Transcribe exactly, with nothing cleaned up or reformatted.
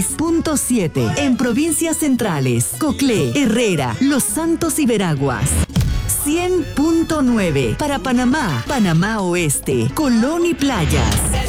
Punto siete en provincias centrales, Coclé, Herrera, Los Santos y Veraguas. cien punto nueve para Panamá, Panamá Oeste, Colón y Playas.